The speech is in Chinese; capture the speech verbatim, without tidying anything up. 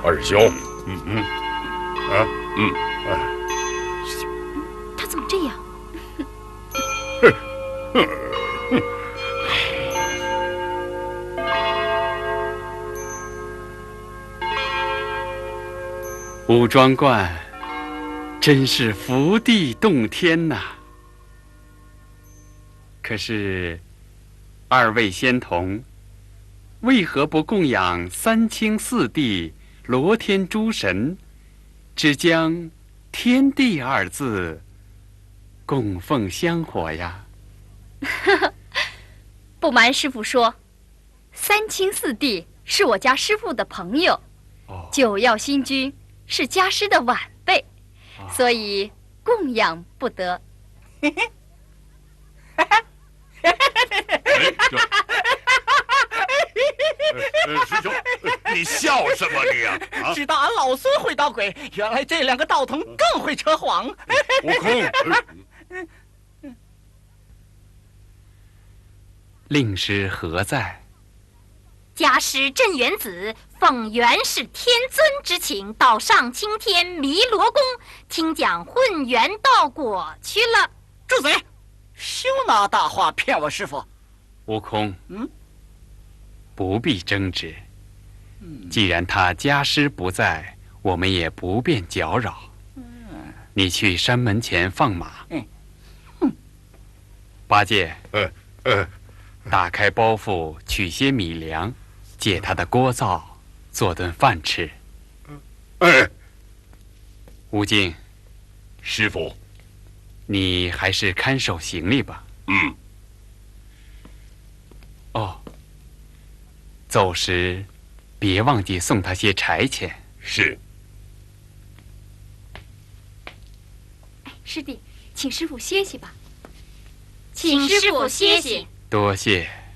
二兄，嗯嗯，啊嗯啊， 他怎么这样？ 哼哼哼！ 武庄观真是福地洞天呐！可是，二位仙童为何不供养三清四帝、罗天诸神，只将“天地”二字供奉香火呀？ 不瞒师傅说，三清四帝是我家师傅的朋友， 哦， 九曜星君是家师的晚辈， 哦、 所以供养不得。 呃，师兄，你笑什么你呀、啊？ 知道俺老孙会捣鬼，原来这两个道童更会扯谎。 悟空， 令师何在？ 家师镇元子奉元始天尊之请，到上青天弥罗宫听讲混元道果去了。 住嘴！休拿大话骗我师傅。 悟空， 嗯， 不必争执。既然他家师不在，我们也不便搅扰。 嗯， 你去山门前放马。 嗯，哼。 八戒， 呃呃， 打开包袱，取些米粮，借他的锅灶做顿饭吃。 哎， 悟净， 师傅， 你还是看守行李吧。 嗯。 哦，走时别忘记送他些柴钱。 是。 师弟，请师傅歇息吧。 请师傅歇息。 多谢。